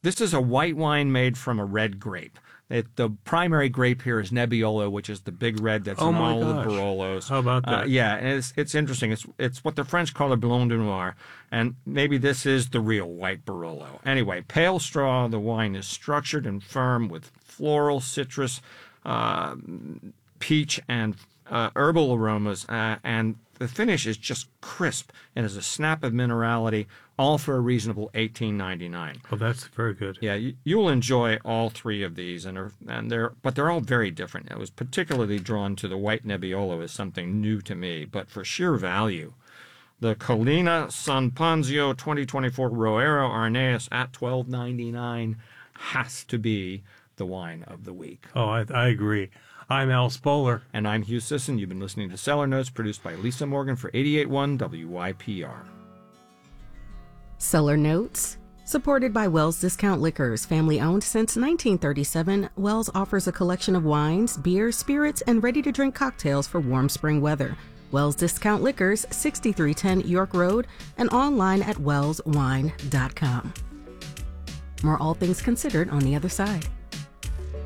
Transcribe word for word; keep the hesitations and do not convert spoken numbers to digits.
This is a white wine made from a red grape. It, the primary grape here is Nebbiolo, which is the big red that's oh in my all gosh. the Barolos. How about that? Uh, yeah, and it's it's interesting. It's it's what the French call a Blanc de Noir, and maybe this is the real white Barolo. Anyway, pale straw. The wine is structured and firm with floral, citrus, uh, peach, and uh, herbal aromas, uh, and the finish is just crisp and has a snap of minerality, all for a reasonable eighteen ninety-nine. Oh, that's very good. Yeah, you, you'll enjoy all three of these, and are, and they're but they're all very different. I was particularly drawn to the white Nebbiolo as something new to me, but for sheer value, the Collina San Panzio twenty twenty-four Roero Arneus at twelve ninety-nine has to be the wine of the week. Oh, I, I agree. I'm Al Spoler. And I'm Hugh Sisson. You've been listening to Cellar Notes, produced by Lisa Morgan for eighty-eight point one W Y P R. Cellar Notes, supported by Wells Discount Liquors, family owned since nineteen thirty-seven. Wells offers a collection of wines, beers, spirits, and ready-to-drink cocktails for warm spring weather. Wells Discount Liquors, sixty-three ten York Road, and online at wells wine dot com. More All Things Considered on the other side.